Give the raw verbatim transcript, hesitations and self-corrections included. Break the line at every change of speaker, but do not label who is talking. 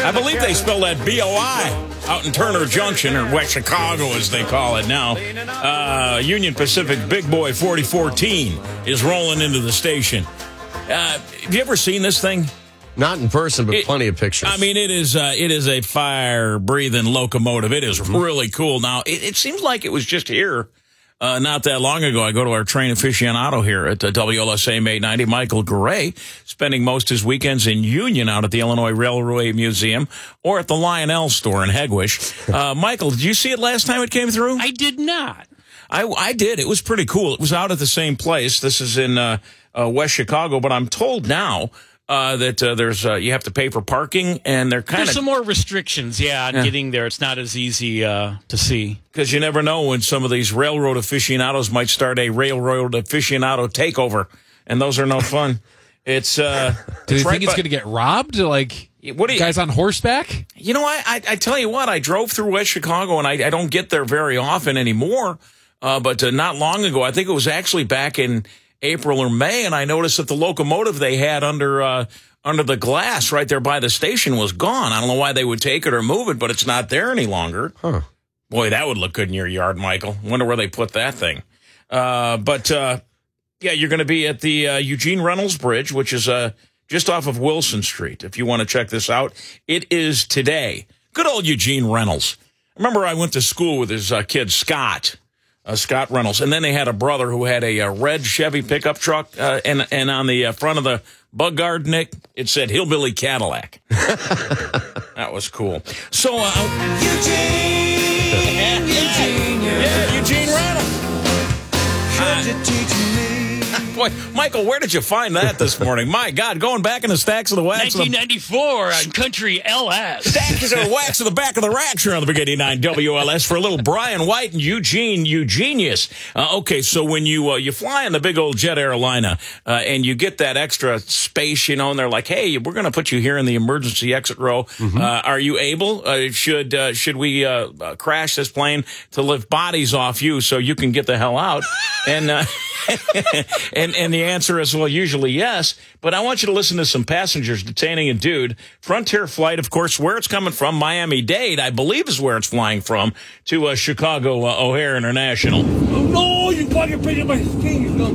I believe they spell that B O I out in Turner Junction, or West Chicago as they call it now. Uh, Union Pacific Big Boy forty fourteen is rolling into the station. Uh, have you ever seen this thing?
Not in person, but
It-
plenty of pictures.
I mean, it is uh, it is a fire-breathing locomotive. It is really cool. Now, it, it seems like it was just here uh, not that long ago. I go to our train aficionado here at uh, W L S A M eight ninety, Michael Garay, spending most his weekends in Union out at the Illinois Railway Museum or at the Lionel store in Hegwish. Uh, Michael, did you see it last time it came through?
I did not.
I, I did. It was pretty cool. It was out at the same place. This is in uh, uh, West Chicago, but I'm told now uh, that uh, there's uh, you have to pay for parking, and they're kind
There's
of
some more restrictions, yeah, on
Yeah.
getting there. It's not as easy uh, to see.
because you never know when some of these railroad aficionados might start a railroad aficionado takeover, and those are no fun. It's uh,
Do you
it's
think
right
it's
by-
going to get robbed? Like
What do you-
guys on horseback?
You know, I, I I tell you what, I drove through West Chicago, and I, I don't get there very often anymore. Uh, but uh, not long ago, I think it was actually back in April or May, and I noticed that the locomotive they had under uh, under the glass right there by the station was gone. I don't know why they would take it or move it, but it's not there any longer.
Huh.
Boy, that would look good in your yard, Michael. Wonder where they put that thing. Uh, but uh, yeah, you're going to be at the uh, Eugene Reynolds Bridge, which is uh, just off of Wilson Street. If you want to check this out, it is today. Good old Eugene Reynolds. Remember, I went to school with his uh, kid Scott. Uh, Scott Reynolds, and then they had a brother who had a, uh red Chevy pickup truck, uh, and and on the uh, front of the bug guard, Nick, it said Hillbilly Cadillac. That was cool. So, uh, Eugene, Eugene, yeah, Eugene Reynolds. Boy, Michael, where did you find that this morning? My God, going back in the stacks of the wax. of the-
nineteen ninety-four on Country L S.
Stacks of wax in the back of the rack here on the Big eighty-nine W L S for a little Brian White and Eugene Eugenius. Uh, okay, so when you uh, you fly in the big old jet airliner uh, and you get that extra space, you know, and they're like, hey, we're going to put you here in the emergency exit row. Uh, are you able? Uh, should uh, should we uh, uh, crash this plane to lift bodies off you so you can get the hell out? And uh, and and the answer is, well, usually yes. But I want you to listen to some passengers detaining a dude. Frontier flight, of course, where it's coming from, Miami-Dade, I believe is where it's flying from, to uh, Chicago uh, O'Hare International.
No, you fucking picking my skin.